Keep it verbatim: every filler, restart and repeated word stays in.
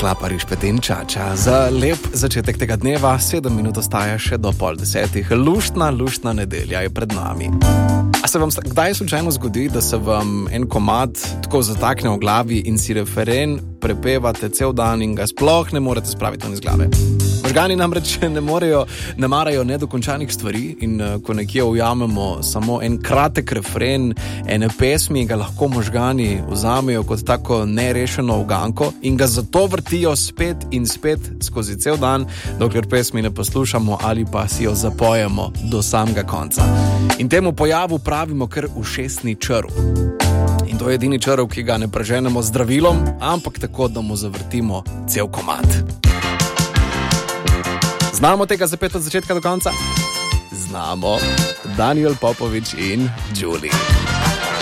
Klapariš Petin Čača. Za lep začetek tega dneva, sedem minut ostaja še do pol desetih. Luštna, luštna nedelja je pred nami. A se vam kdaj slučajno zgodi, da se vam en komad tako zatakne v glavi in si referen prepevate cel dan in ga sploh ne morete spraviti iz glave? Možgani namreč ne morejo, ne marajo nedokončanih stvari in ko nekje ujamemo samo en kratek refren ene pesmi, ga lahko možgani vzamejo kot tako nerešeno uganko in ga zato vrtijo spet in spet skozi cel dan, dokler pesmi ne poslušamo ali pa si jo zapojemo do samega konca. In temu pojavu pravimo kar ušesni črv. In to je edini črv, ki ga ne preženemo z zdravilom, ampak tako, da mu zavrtimo cel komad. Znamo tega zapeti od začetka do konca? Znamo. Daniel Popovič in Julie.